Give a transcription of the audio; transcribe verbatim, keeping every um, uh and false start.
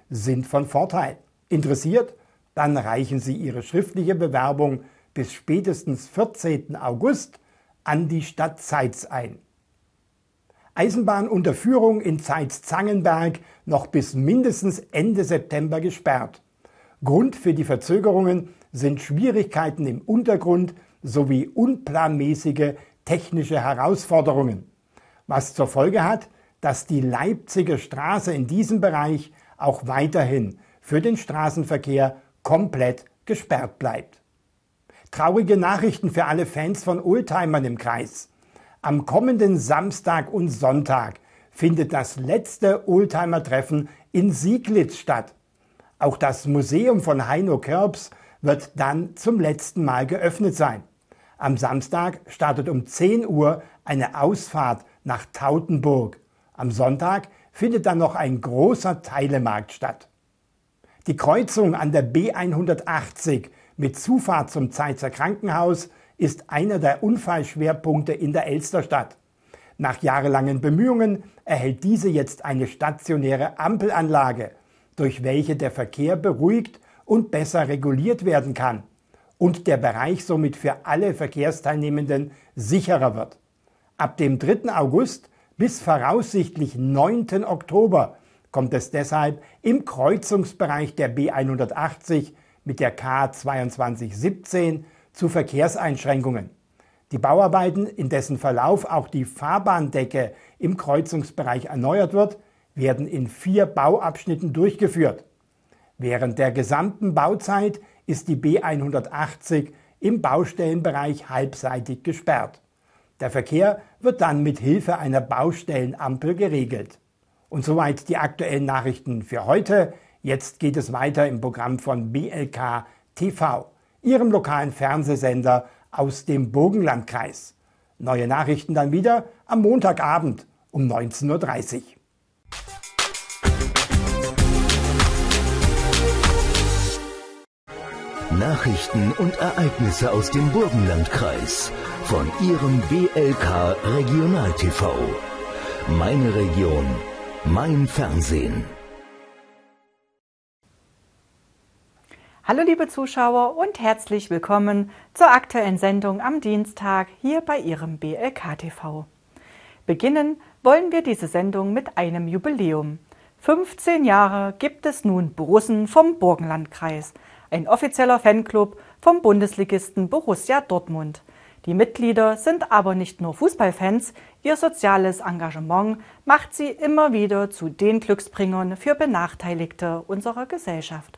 sind von Vorteil. Interessiert? Dann reichen Sie Ihre schriftliche Bewerbung bis spätestens vierzehnten August an die Stadt Zeitz ein. Eisenbahnunterführung in Zeitz-Zangenberg noch bis mindestens Ende September gesperrt. Grund für die Verzögerungen sind Schwierigkeiten im Untergrund sowie unplanmäßige technische Herausforderungen, was zur Folge hat, dass die Leipziger Straße in diesem Bereich auch weiterhin für den Straßenverkehr komplett gesperrt bleibt. Traurige Nachrichten für alle Fans von Oldtimern im Kreis. Am kommenden Samstag und Sonntag findet das letzte Oldtimer-Treffen in Sieglitz statt. Auch das Museum von Heino Körps wird dann zum letzten Mal geöffnet sein. Am Samstag startet um zehn Uhr eine Ausfahrt nach Tautenburg. Am Sonntag findet dann noch ein großer Teilemarkt statt. Die Kreuzung an der B hundertachtzig mit Zufahrt zum Zeitzer Krankenhaus ist einer der Unfallschwerpunkte in der Elsterstadt. Nach jahrelangen Bemühungen erhält diese jetzt eine stationäre Ampelanlage, durch welche der Verkehr beruhigt und besser reguliert werden kann und der Bereich somit für alle Verkehrsteilnehmenden sicherer wird. Ab dem dritten August bis voraussichtlich neunten Oktober kommt es deshalb im Kreuzungsbereich der B hundertachtzig mit der K zweiundzwanzig siebzehn zu Verkehrseinschränkungen. Die Bauarbeiten, in dessen Verlauf auch die Fahrbahndecke im Kreuzungsbereich erneuert wird, werden in vier Bauabschnitten durchgeführt. Während der gesamten Bauzeit ist die B hundertachtzig im Baustellenbereich halbseitig gesperrt. Der Verkehr wird dann mit Hilfe einer Baustellenampel geregelt. Und soweit die aktuellen Nachrichten für heute. Jetzt geht es weiter im Programm von B L K T V, Ihrem lokalen Fernsehsender aus dem Burgenlandkreis. Neue Nachrichten dann wieder am Montagabend um neunzehn Uhr dreißig. Nachrichten und Ereignisse aus dem Burgenlandkreis von Ihrem B L K Regional T V. Meine Region, mein Fernsehen. Hallo liebe Zuschauer und herzlich willkommen zur aktuellen Sendung am Dienstag hier bei Ihrem B L K T V. Beginnen wollen wir diese Sendung mit einem Jubiläum. fünfzehn Jahre gibt es nun Borussen vom Burgenlandkreis, ein offizieller Fanclub vom Bundesligisten Borussia Dortmund. Die Mitglieder sind aber nicht nur Fußballfans, ihr soziales Engagement macht sie immer wieder zu den Glücksbringern für Benachteiligte unserer Gesellschaft.